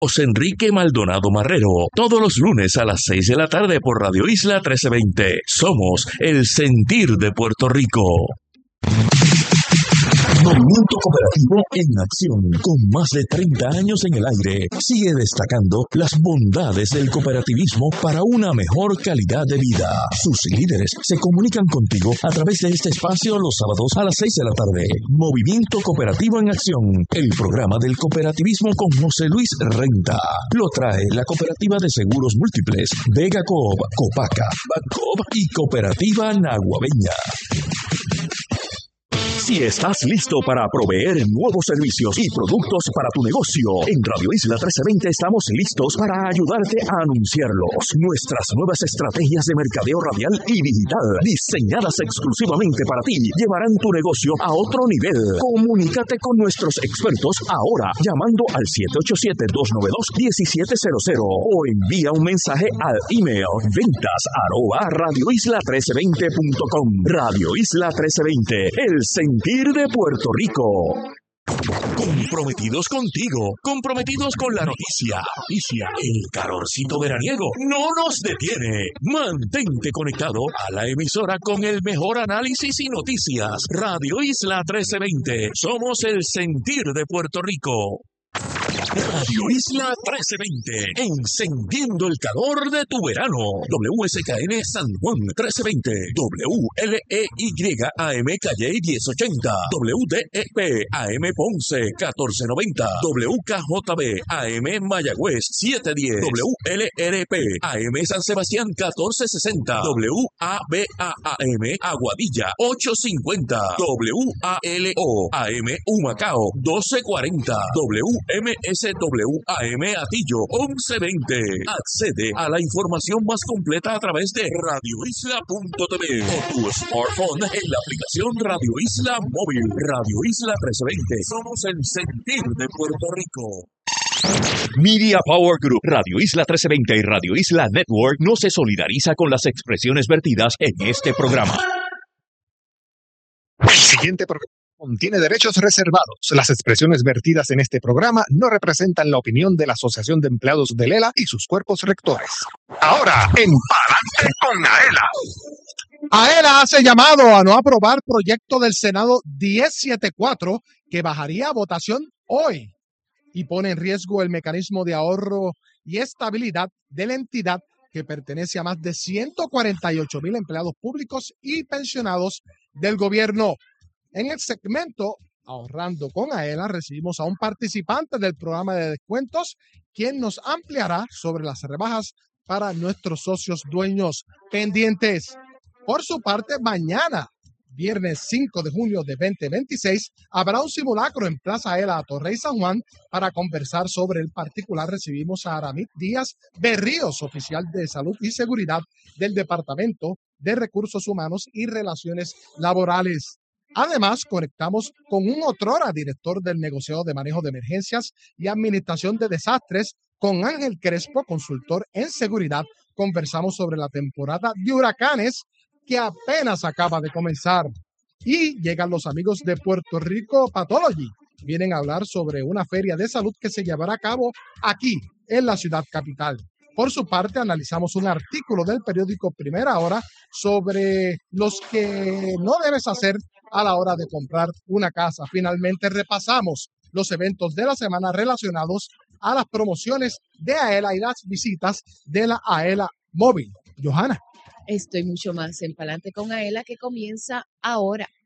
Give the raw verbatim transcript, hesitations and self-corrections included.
José Enrique Maldonado Marrero, todos los lunes a las seis de la tarde por Radio Isla trece veinte. Somos el sentir de Puerto Rico. Movimiento Cooperativo en acción, con más de treinta años en el aire, sigue destacando las bondades del cooperativismo para una mejor calidad de vida. Sus líderes se comunican contigo a través de este espacio los sábados a las seis de la tarde. Movimiento Cooperativo en acción, el programa del cooperativismo con José Luis Renta. Lo trae la Cooperativa de Seguros Múltiples, Vega Coop, Copaca, Bancoop y Cooperativa Naguabeña. Si estás listo para proveer nuevos servicios y productos para tu negocio, en Radio Isla trece veinte estamos listos para ayudarte a anunciarlos. Nuestras nuevas estrategias de mercadeo radial y digital, diseñadas exclusivamente para ti, llevarán tu negocio a otro nivel. Comunícate con nuestros expertos ahora llamando al siete ocho siete, dos nueve dos, uno siete cero cero o envía un mensaje al email ventas arroba radioisla trece veinte punto com. Radio Isla trece veinte, el sentir de Puerto Rico. Comprometidos contigo, comprometidos con la noticia. Noticia, el calorcito veraniego no nos detiene. Mantente conectado a la emisora con el mejor análisis y noticias. Radio Isla trece veinte, somos el sentir de Puerto Rico. Radio Isla trece veinte, encendiendo el calor de tu verano. W S K N San Juan trece veinte, W L E Y A M Calle diez ochenta, W D E P A M Ponce catorce noventa, W K J B A M Mayagüez setecientos diez, W L R P A M San Sebastián catorce sesenta, W A B A A M Aguadilla ochocientos cincuenta, W A L O A M Humacao doce cuarenta, W M S W A M Atillo once veinte. Accede a la información más completa a través de radio isla punto t v o tu smartphone en la aplicación Radio Isla Móvil. Radio Isla trece veinte. Somos el sentir de Puerto Rico. Media Power Group, Radio Isla trece veinte y Radio Isla Network no se solidariza con las expresiones vertidas en este programa. El siguiente programa contiene derechos reservados. Las expresiones vertidas en este programa no representan la opinión de la Asociación de Empleados de Lela y sus cuerpos rectores. Ahora, en Palante con AELA. AELA hace llamado a no aprobar proyecto del Senado diez setenta y cuatro que bajaría a votación hoy y pone en riesgo el mecanismo de ahorro y estabilidad de la entidad que pertenece a más de ciento cuarenta y ocho mil empleados públicos y pensionados del gobierno. En el segmento Ahorrando con AELA recibimos a un participante del programa de descuentos quien nos ampliará sobre las rebajas para nuestros socios dueños pendientes. Por su parte, mañana, viernes cinco de junio de veinte veintiséis, habrá un simulacro en Plaza AELA Atorrey San Juan para conversar sobre el particular. Recibimos a Aramit Díaz Berríos, oficial de Salud y Seguridad del Departamento de Recursos Humanos y Relaciones Laborales. Además, conectamos con un otrora director del negociado de manejo de emergencias y administración de desastres, con Ángel Crespo, consultor en seguridad. Conversamos sobre la temporada de huracanes que apenas acaba de comenzar. Y llegan los amigos de Puerto Rico Pathology. Vienen a hablar sobre una feria de salud que se llevará a cabo aquí, en la ciudad capital. Por su parte, analizamos un artículo del periódico Primera Hora sobre los que no debes hacer a la hora de comprar una casa. Finalmente, repasamos los eventos de la semana relacionados a las promociones de AELA y las visitas de la AELA Móvil. Johanna. Estoy mucho más en Palante con AELA, que comienza ahora.